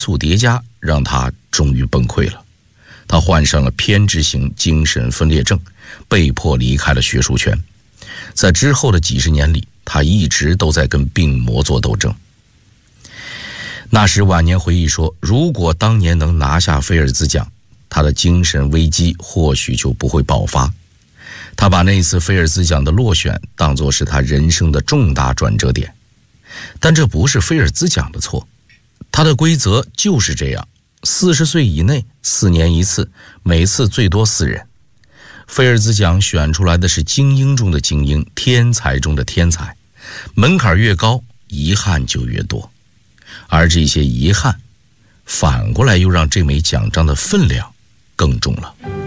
素叠加，让他终于崩溃了。他患上了偏执型精神分裂症，被迫离开了学术圈。在之后的几十年里，他一直都在跟病魔做斗争。纳什晚年回忆说，如果当年能拿下菲尔兹奖，他的精神危机或许就不会爆发。他把那次菲尔兹奖的落选当作是他人生的重大转折点。但这不是菲尔兹奖的错，他的规则就是这样，40岁以内4年一次，每次最多4人。菲尔兹奖选出来的是精英中的精英，天才中的天才，门槛越高，遗憾就越多。而这些遗憾反过来又让这枚奖章的分量更重了。